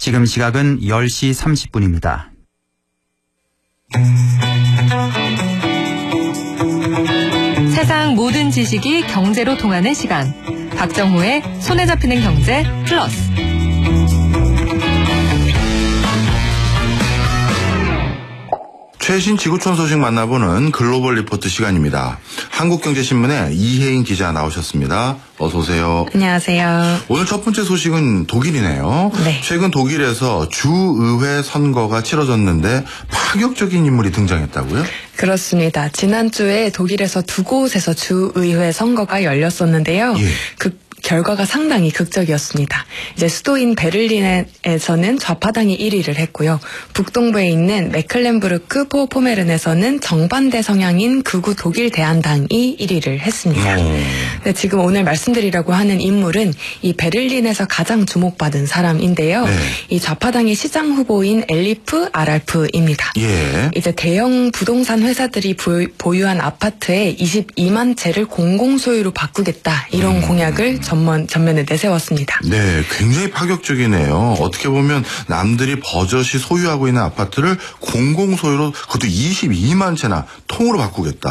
지금 시각은 10시 30분입니다. 세상 모든 지식이 경제로 통하는 시간. 박정호의 손에 잡히는 경제 플러스. 최신 지구촌 소식 만나보는 글로벌 리포트 시간입니다. 한국경제신문의 이혜인 기자 나오셨습니다. 어서 오세요. 안녕하세요. 오늘 첫 번째 소식은 독일이네요. 네. 최근 독일에서 주의회 선거가 치러졌는데 파격적인 인물이 등장했다고요? 그렇습니다. 지난주에 독일에서 두 곳에서 주의회 선거가 열렸었는데요. 예. 그 결과가 상당히 극적이었습니다. 이제 수도인 베를린에서는 좌파당이 1위를 했고요. 북동부에 있는 메클렌부르크 포메른에서는 정반대 성향인 극우 독일 대한당이 1위를 했습니다. 네, 지금 오늘 말씀드리려고 하는 인물은 이 베를린에서 가장 주목받은 사람인데요. 네. 이 좌파당의 시장 후보인 엘리프 아랄프입니다. 예. 이제 대형 부동산 회사들이 보유한 아파트에 22만 채를 공공소유로 바꾸겠다. 이런 공약을 전면에 내세웠습니다. 네, 굉장히 파격적이네요. 어떻게 보면 남들이 버젓이 소유하고 있는 아파트를 공공소유로 그것도 22만 채나 통으로 바꾸겠다.